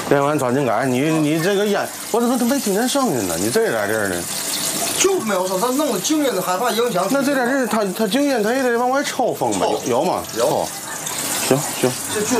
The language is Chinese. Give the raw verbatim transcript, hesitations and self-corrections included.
练完抓紧干，你你这个烟，我怎么都没听见声音呢？你这点地儿呢？ 就没有说他弄的静音的害怕影响。 那这点地儿他他静音他也得往外抽风吧？有有吗？ 有。 行行。 这就。